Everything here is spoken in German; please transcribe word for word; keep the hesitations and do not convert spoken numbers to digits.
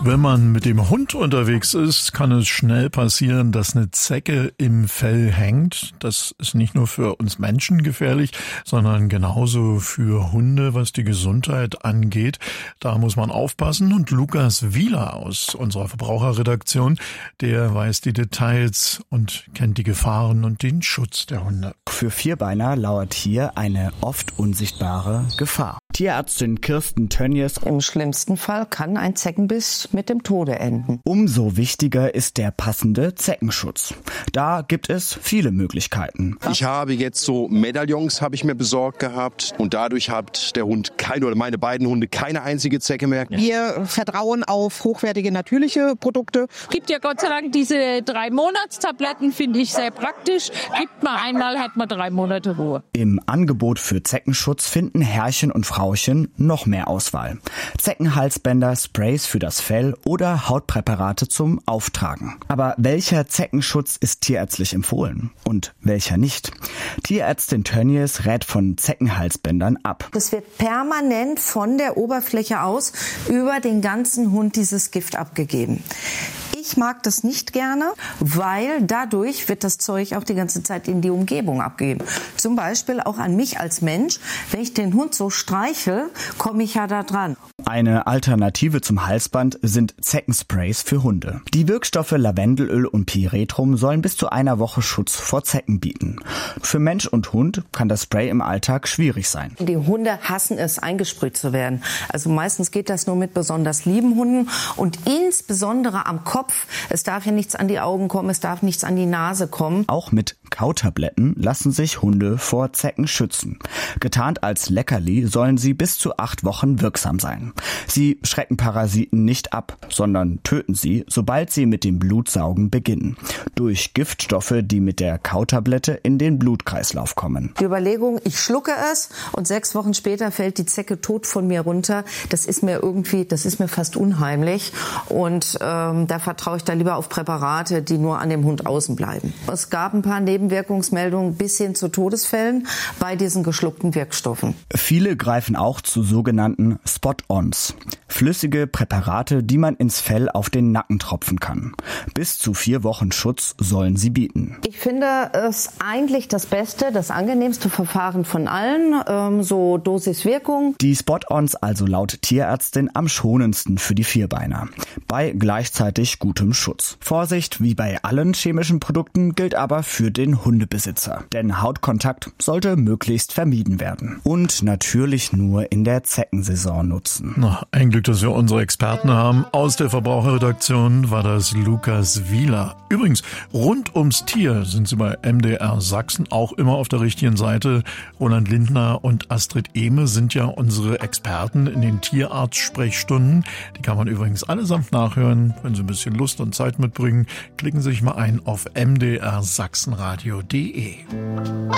Wenn man mit dem Hund unterwegs ist, kann es schnell passieren, dass eine Zecke im Fell hängt. Das ist nicht nur für uns Menschen gefährlich, sondern genauso für Hunde, was die Gesundheit angeht. Da muss man aufpassen. Und Lukas Wieler aus unserer Verbraucherredaktion, der weiß die Details und kennt die Gefahren und den Schutz der Hunde. Für Vierbeiner lauert hier eine oft unsichtbare Gefahr. Tierärztin Kirsten Tönjes: Im schlimmsten Fall kann ein Zeckenbiss mit dem Tode enden. Umso wichtiger ist der passende Zeckenschutz. Da gibt es viele Möglichkeiten. Ich habe jetzt so Medaillons habe ich mir besorgt gehabt und dadurch hat der Hund keine oder meine beiden Hunde keine einzige Zecke mehr. Wir vertrauen auf hochwertige natürliche Produkte. Gibt ja Gott sei Dank diese drei Monatstabletten, finde ich sehr praktisch. Gibt man einmal, hat man drei Monate Ruhe. Im Angebot für Zeckenschutz finden Herrchen und Frauchen noch mehr Auswahl. Zeckenhalsbänder, Sprays für das Fell oder Hautpräparate zum Auftragen. Aber welcher Zeckenschutz ist tierärztlich empfohlen und welcher nicht? Tierärztin Tönjes rät von Zeckenhalsbändern ab. Es wird permanent von der Oberfläche aus über den ganzen Hund dieses Gift abgegeben. Ich mag das nicht gerne, weil dadurch wird das Zeug auch die ganze Zeit in die Umgebung abgegeben. Zum Beispiel auch an mich als Mensch. Wenn ich den Hund so streichel, komme ich ja da dran. Eine Alternative zum Halsband sind Zeckensprays für Hunde. Die Wirkstoffe Lavendelöl und Pyretrum sollen bis zu einer Woche Schutz vor Zecken bieten. Für Mensch und Hund kann das Spray im Alltag schwierig sein. Die Hunde hassen es, eingesprüht zu werden. Also meistens geht das nur mit besonders lieben Hunden und insbesondere am Kopf. Es darf ja nichts an die Augen kommen, es darf nichts an die Nase kommen. Auch mit Kautabletten lassen sich Hunde vor Zecken schützen. Getarnt als Leckerli sollen sie bis zu acht Wochen wirksam sein. Sie schrecken Parasiten nicht ab, sondern töten sie, sobald sie mit dem Blutsaugen beginnen. Durch Giftstoffe, die mit der Kautablette in den Blutkreislauf kommen. Die Überlegung, ich schlucke es und sechs Wochen später fällt die Zecke tot von mir runter, das ist mir irgendwie, das ist mir fast unheimlich. Und ähm, da vertraue ich dann lieber auf Präparate, die nur an dem Hund außen bleiben. Es gab ein paar Nebenwirkungsmeldungen bis hin zu Todesfällen bei diesen geschluckten Wirkstoffen. Viele greifen auch zu sogenannten Spot-ons. Flüssige Präparate, die man ins Fell auf den Nacken tropfen kann. Bis zu vier Wochen Schutz sollen sie bieten. Ich finde es eigentlich das beste, das angenehmste Verfahren von allen, ähm, so Dosis-Wirkung. Die Spot-ons also laut Tierärztin am schonendsten für die Vierbeiner. Bei gleichzeitig gutem Schutz. Vorsicht, wie bei allen chemischen Produkten, gilt aber für den Hundebesitzer. Denn Hautkontakt sollte möglichst vermieden werden. Und natürlich nur in der Zeckensaison nutzen. Na, ein Glück, dass wir unsere Experten haben. Aus der Verbraucherredaktion war das Lukas Wieler. Übrigens, rund ums Tier sind Sie bei M D R Sachsen auch immer auf der richtigen Seite. Roland Lindner und Astrid Ehme sind ja unsere Experten in den Tierarzt-Sprechstunden. Die kann man übrigens allesamt nachhören. Wenn Sie ein bisschen Lust und Zeit mitbringen, klicken Sie sich mal ein auf m d r sachsenradio punkt d e.